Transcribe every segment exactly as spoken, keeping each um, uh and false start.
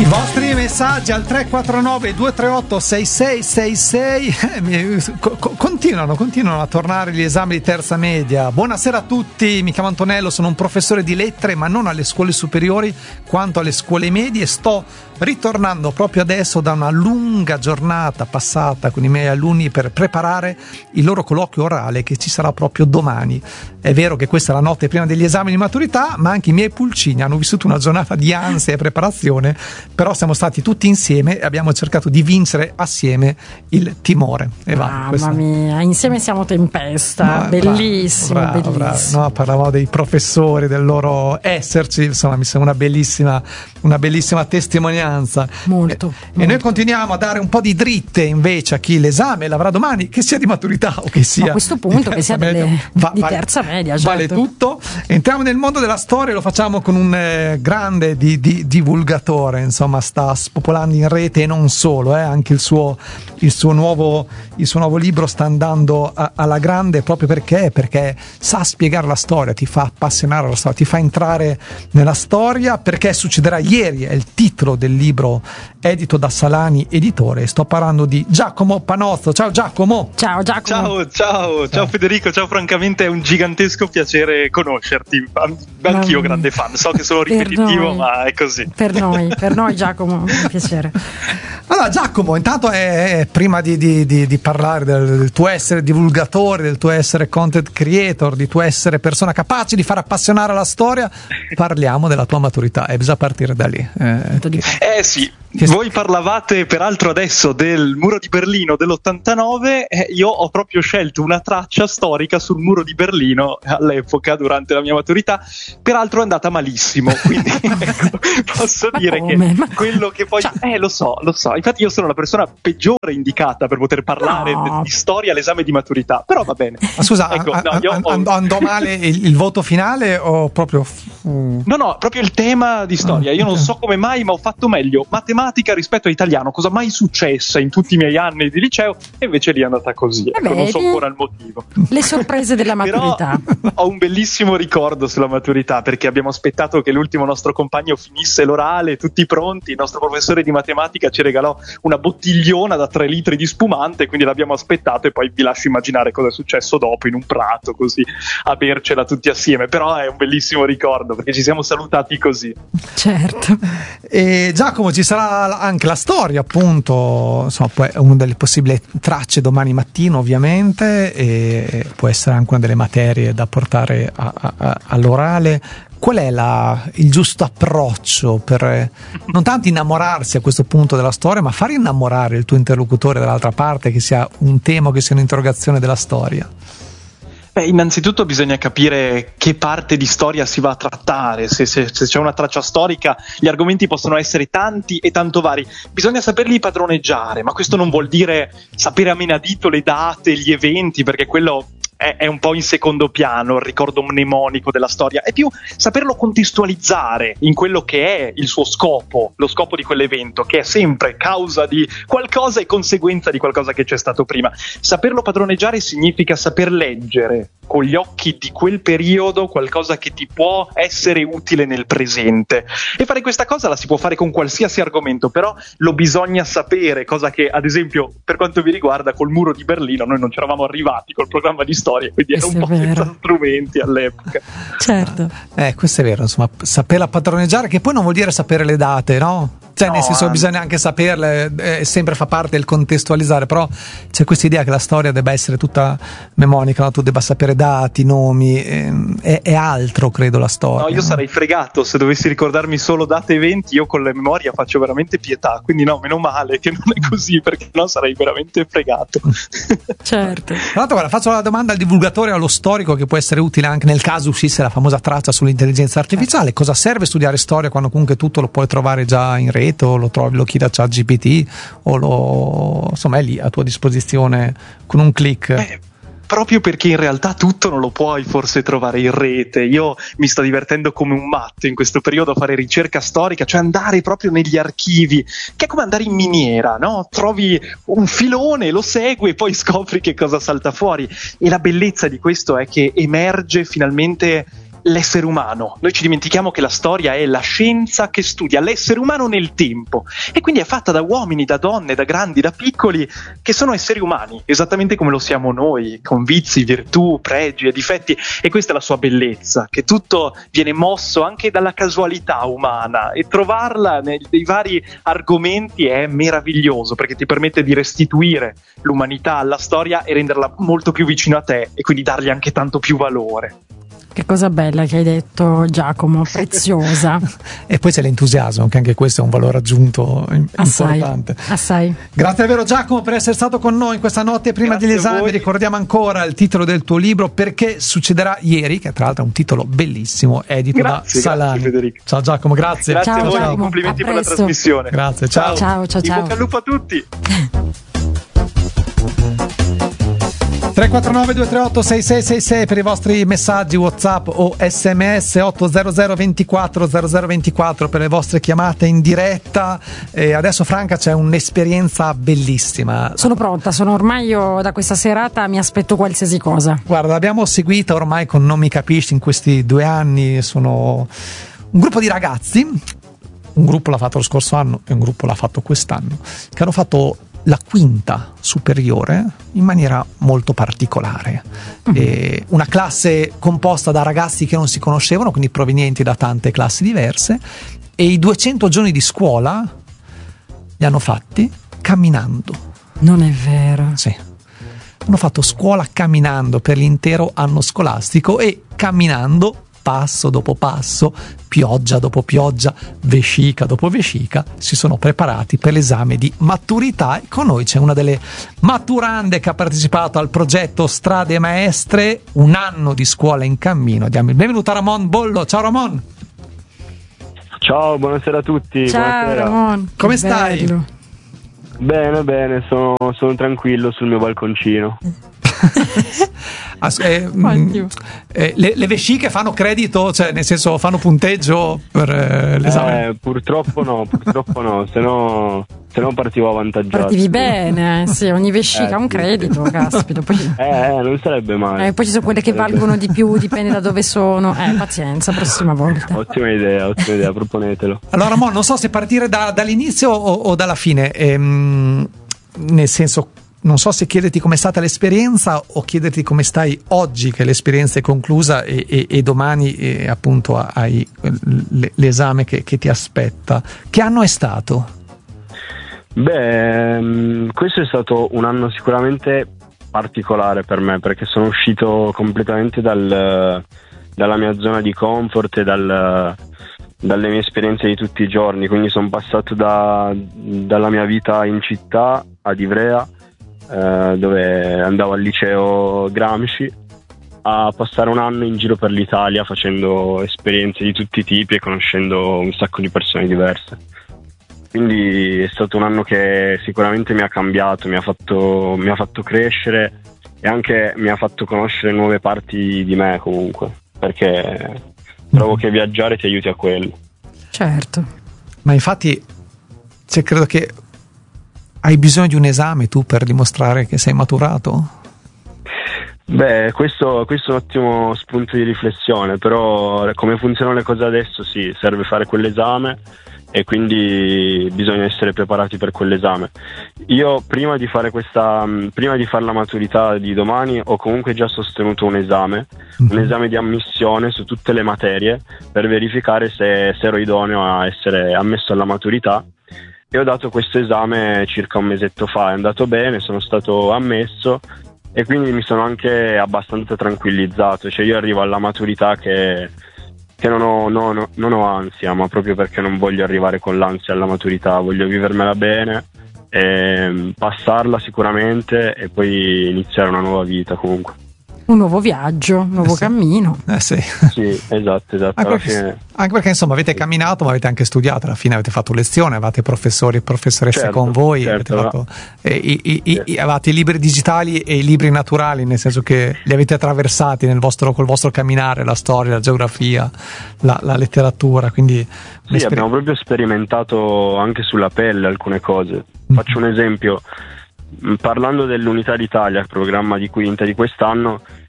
I vostri messaggi al tre quattro nove due tre otto sei sei sei sei eh, co- continuano, continuano a tornare gli esami di terza media. Buonasera a tutti, mi chiamo Antonello, sono un professore di lettere, ma non alle scuole superiori quanto alle scuole medie. Sto ritornando proprio adesso da una lunga giornata passata con i miei alunni per preparare il loro colloquio orale che ci sarà proprio domani. È vero che questa è la notte prima degli esami di maturità, ma anche i miei pulcini hanno vissuto una giornata di ansia e preparazione, però siamo stati tutti insieme e abbiamo cercato di vincere assieme il timore. E va, Mamma questa... mia, insieme siamo tempesta, no, bellissimo, bravo, bellissimo. Bravo. No, parlavamo dei professori, del loro esserci, insomma mi sembra una bellissima, una bellissima testimonianza. Molto, e, molto. E noi continuiamo a dare un po' di dritte invece a chi l'esame l'avrà domani, che sia di maturità o che sia a questo punto che sia media, delle, va, di vale, terza media, certo. Vale tutto. Entriamo nel mondo della storia, lo facciamo con un eh, grande di, di, divulgatore, insomma sta spopolando in rete e non solo, eh, anche il suo, il suo nuovo il suo nuovo libro sta andando a, alla grande proprio perché perché sa spiegare la storia, ti fa appassionare alla storia, ti fa entrare nella storia, perché succederà ieri, è il titolo del libro edito da Salani Editore. Sto parlando di Giacomo Panozzo. Ciao Giacomo. Ciao Giacomo. Ciao, ciao, ciao Federico, ciao, francamente è un gigantesco piacere conoscerti. Anch'io grande fan, so che sono ripetitivo, noi, ma è così. Per noi, per noi Giacomo, un piacere. Allora Giacomo, intanto è, è, prima di, di, di, di parlare del, del tuo essere divulgatore, del tuo essere content creator, di tuo essere persona capace di far appassionare la storia, parliamo della tua maturità e bisogna partire da lì. Eh, eh sì, che... voi parlavate peraltro adesso del muro di Berlino dell'ottantanove, eh, io ho proprio scelto una traccia storica sul muro di Berlino all'epoca, durante la mia maturità, peraltro è andata malissimo, quindi ecco, posso ma dire come? che ma... quello che poi... Cioè... Eh lo so, lo so, infatti io sono la persona peggiore indicata per poter parlare no. di storia all'esame di maturità, però va bene. Ma scusa, ecco, a, no, a, io a, ho... andò male il, il voto finale o proprio... No, no, proprio il tema di storia. Io non so come mai, ma ho fatto meglio matematica rispetto a italiano. Cosa mai successa in tutti i miei anni di liceo? E invece lì è andata così. Eh ecco, beh, non so ancora il motivo. Le sorprese della maturità. Però ho un bellissimo ricordo sulla maturità, perché abbiamo aspettato che l'ultimo nostro compagno finisse l'orale, tutti pronti. Il nostro professore di matematica ci regalò una bottigliona da tre litri di spumante, quindi l'abbiamo aspettato e poi vi lascio immaginare cosa è successo dopo in un prato, così a bercela tutti assieme. Però è un bellissimo ricordo, perché ci siamo salutati così. Certo. E Giacomo, ci sarà anche la storia, appunto, insomma, poi è una delle possibili tracce domani mattino, ovviamente, e può essere anche una delle materie da portare a, a, all'orale. Qual è la, il giusto approccio per non tanto innamorarsi a questo punto della storia, ma far innamorare il tuo interlocutore dall'altra parte, che sia un tema, che sia un'interrogazione della storia? Beh, innanzitutto bisogna capire che parte di storia si va a trattare. Se, se, se c'è una traccia storica, gli argomenti possono essere tanti e tanto vari. Bisogna saperli padroneggiare, ma questo non vuol dire sapere a menadito le date, gli eventi, perché quello è, è un po' in secondo piano, il ricordo mnemonico della storia. È più saperlo contestualizzare in quello che è il suo scopo, lo scopo di quell'evento, che è sempre causa di qualcosa e conseguenza di qualcosa che c'è stato prima. Saperlo padroneggiare significa saper leggere con gli occhi di quel periodo qualcosa che ti può essere utile nel presente, e fare questa cosa la si può fare con qualsiasi argomento, però lo bisogna sapere, cosa che ad esempio per quanto mi riguarda col muro di Berlino noi non ci eravamo arrivati col programma di storia, quindi era un po' senza strumenti all'epoca. Certo. Eh, questo è vero, insomma, saperla padroneggiare, che poi non vuol dire sapere le date, no? Cioè, no, nel senso, anche... bisogna anche saperle, eh, sempre fa parte del contestualizzare, però c'è questa idea che la storia debba essere tutta mnemonica, no? Tu debba sapere dati, nomi, ehm, è, è altro, credo, la storia. No, io no? sarei fregato se dovessi ricordarmi solo date e eventi. Io con la memoria faccio veramente pietà, quindi no, meno male che non è così, perché no sarei veramente fregato. Certo. Tra l'altro, guarda, faccio la domanda al divulgatore e allo storico, che può essere utile anche nel caso uscisse la famosa traccia sull'intelligenza artificiale. Cosa serve studiare storia quando comunque tutto lo puoi trovare già in rete, o lo trovi, lo chiedi a ChatGPT, o lo, insomma, è lì a tua disposizione con un click? Eh. Proprio perché in realtà tutto non lo puoi forse trovare in rete. Io mi sto divertendo come un matto in questo periodo a fare ricerca storica, cioè andare proprio negli archivi, che è come andare in miniera, no? Trovi un filone, lo segui e poi scopri che cosa salta fuori. E la bellezza di questo è che emerge finalmente l'essere umano. Noi ci dimentichiamo che la storia è la scienza che studia l'essere umano nel tempo, e quindi è fatta da uomini, da donne, da grandi, da piccoli, che sono esseri umani, esattamente come lo siamo noi, con vizi, virtù, pregi e difetti, e questa è la sua bellezza, che tutto viene mosso anche dalla casualità umana, e trovarla nei, nei vari argomenti è meraviglioso, perché ti permette di restituire l'umanità alla storia e renderla molto più vicino a te, e quindi dargli anche tanto più valore. Che cosa bella che hai detto, Giacomo, preziosa. E poi c'è l'entusiasmo, che anche questo è un valore aggiunto assai, importante. Assai. Grazie davvero, Giacomo, per essere stato con noi in questa notte prima Grazie degli esami. Ricordiamo ancora il titolo del tuo libro, Perché succederà ieri, che tra l'altro è un titolo bellissimo, edito grazie, da Salani. Grazie, Federico. Ciao Giacomo, grazie. Grazie ciao, a voi, Giacomo, complimenti a per la presto. trasmissione. Grazie, ciao. Ciao, ciao, ciao. In bocca al lupo a tutti. tre quattro nove due tre otto sei sei sei sei per i vostri messaggi WhatsApp o sms, otto zero zero ventiquattro zero zero ventiquattro per le vostre chiamate in diretta. E adesso, Franca, c'è un'esperienza bellissima. Sono pronta, sono ormai io da questa serata mi aspetto qualsiasi cosa. Guarda, l'abbiamo seguita ormai con Non mi capisci in questi due anni. Sono un gruppo di ragazzi, un gruppo l'ha fatto lo scorso anno e un gruppo l'ha fatto quest'anno, che hanno fatto la quinta superiore in maniera molto particolare. Mm-hmm. E una classe composta da ragazzi che non si conoscevano, quindi provenienti da tante classi diverse, e i duecento giorni di scuola li hanno fatti camminando. Non è vero? Sì. Hanno fatto scuola camminando per l'intero anno scolastico, e camminando passo dopo passo, pioggia dopo pioggia, vescica dopo vescica, si sono preparati per l'esame di maturità. E con noi c'è una delle maturande che ha partecipato al progetto Strade Maestre, un anno di scuola in cammino. Diamo il benvenuto a Ramon Bollo. Ciao Ramon. Ciao, buonasera a tutti. Ciao buonasera. Ramon. Come stai? Bello. Bene, bene, sono, sono tranquillo sul mio balconcino. As- eh, mh, eh, le, le vesciche fanno credito, cioè nel senso fanno punteggio per eh, l'esame? Eh, purtroppo no, purtroppo no, se no, se no partivo avvantaggiato. Partivi bene, sì, ogni vescica Eh, ha un sì. credito, caspita. Poi, Eh, eh, non sarebbe male. eh, poi ci sono quelle che valgono di più, dipende da dove sono. Eh, pazienza, prossima volta. Ottima idea, ottima idea, proponetelo. Allora Ramon, non so se partire da, dall'inizio o, o dalla fine, ehm, nel senso, non so se chiederti com'è stata l'esperienza o chiederti come stai oggi che l'esperienza è conclusa e, e, e domani eh, appunto hai l'esame che, che ti aspetta. Che anno è stato? Beh, mm, questo è stato un anno sicuramente particolare per me, perché sono uscito completamente dal, dalla mia zona di comfort e dal, dalle mie esperienze di tutti i giorni. Quindi sono passato da, dalla mia vita in città ad Ivrea, eh, dove andavo al liceo Gramsci, a passare un anno in giro per l'Italia facendo esperienze di tutti i tipi e conoscendo un sacco di persone diverse. Quindi è stato un anno che sicuramente mi ha cambiato, mi ha fatto, mi ha fatto crescere e anche mi ha fatto conoscere nuove parti di me comunque, perché trovo che viaggiare ti aiuti a quello. Certo. Ma infatti, cioè, credo che hai bisogno di un esame tu per dimostrare che sei maturato? Beh, questo, questo è un ottimo spunto di riflessione, però come funzionano le cose adesso sì, serve fare quell'esame e quindi bisogna essere preparati per quell'esame. Io prima di fare questa, prima di fare la maturità di domani ho comunque già sostenuto un esame, un esame di ammissione su tutte le materie per verificare se, se ero idoneo a essere ammesso alla maturità. E ho dato questo esame circa un mesetto fa, è andato bene, sono stato ammesso e quindi mi sono anche abbastanza tranquillizzato, cioè io arrivo alla maturità che, che non ho, no, no, non ho ansia, ma proprio perché non voglio arrivare con l'ansia alla maturità, voglio vivermela bene, e passarla sicuramente e poi iniziare una nuova vita comunque. Un nuovo viaggio, un nuovo Eh sì. cammino. Eh sì. Sì, esatto, esatto. Anche Alla perché, fine... anche perché insomma avete camminato, ma avete anche studiato, alla fine avete fatto lezione, avevate professori e professoresse Certo, con voi, certo, avete, fatto, eh, i, i, i, Sì. avevate i libri digitali e i libri naturali, nel senso che li avete attraversati nel vostro, col vostro camminare, la storia, la geografia, la, la letteratura, quindi Sì, abbiamo proprio sperimentato anche sulla pelle alcune cose. Faccio un esempio, parlando dell'Unità d'Italia, il programma di quinta di quest'anno,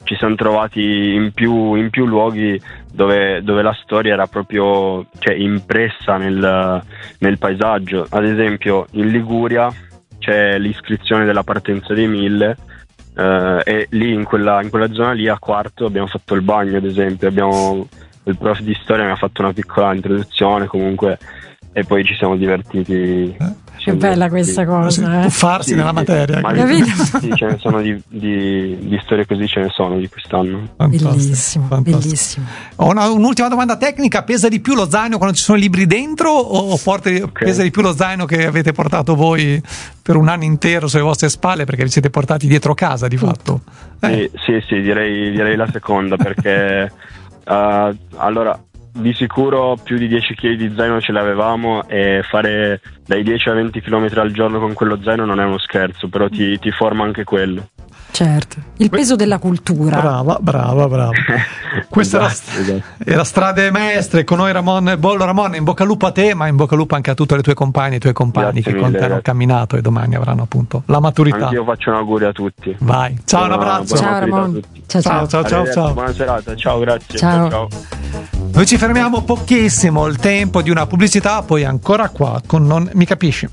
ci siamo trovati in più, in più luoghi dove, dove la storia era proprio, cioè, impressa nel, nel paesaggio. Ad esempio in Liguria c'è l'iscrizione della partenza dei mille, eh, e lì in quella, in quella zona lì a Quarto abbiamo fatto il bagno, ad esempio, abbiamo, il prof di storia mi ha fatto una piccola introduzione comunque, e poi ci siamo divertiti. Eh? Che bella questa cosa, eh. Farsi sì, nella sì, materia, ma capito? Sì, ce ne sono di, di, di storie così, ce ne sono di quest'anno. Fantastico, Bellissimo, fantastico. bellissimo. Ho una, un'ultima domanda tecnica: pesa di più lo zaino quando ci sono i libri dentro, o porta, okay. pesa di più lo zaino che avete portato voi per un anno intero sulle vostre spalle, perché vi siete portati dietro casa di fatto? Eh. Sì, sì, sì, direi, direi la seconda, perché uh, allora di sicuro più di dieci chili di zaino ce l'avevamo, e fare dai dieci a venti chilometri al giorno con quello zaino non è uno scherzo, però ti, ti forma anche quello. Certo, il peso della cultura. Brava, brava, brava. Questa esatto, era, esatto. era Strade Maestre con noi, Ramon Bollo. Ramon, in bocca al lupo a te, ma in bocca al lupo anche a tutte le tue compagne e i tuoi compagni. Grazie che mille, con te hanno camminato e domani avranno appunto la maturità. Anch'io faccio un augurio a tutti. Vai, ciao, buona, un abbraccio. Ciao Ramon. Ciao, ciao, ciao, ciao, ciao. Buona serata, ciao, grazie. Ciao. ciao. Noi ci fermiamo pochissimo, il tempo di una pubblicità, poi ancora qua con Non mi capisci.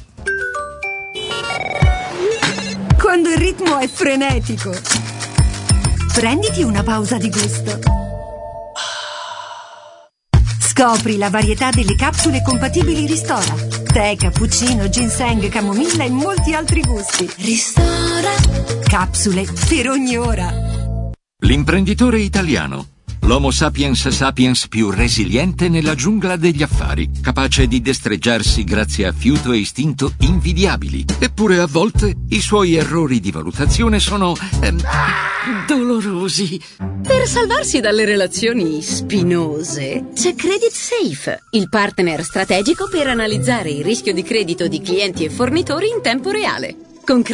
Quando il ritmo è frenetico, prenditi una pausa di gusto. Scopri la varietà delle capsule compatibili Ristora. Tè, cappuccino, ginseng, camomilla e molti altri gusti. Ristora. Capsule per ogni ora. L'imprenditore italiano. L'Homo sapiens sapiens più resiliente nella giungla degli affari, capace di destreggiarsi grazie a fiuto e istinto invidiabili. Eppure a volte i suoi errori di valutazione sono ehm, dolorosi. Per salvarsi dalle relazioni spinose, c'è Credit Safe, il partner strategico per analizzare il rischio di credito di clienti e fornitori in tempo reale. Con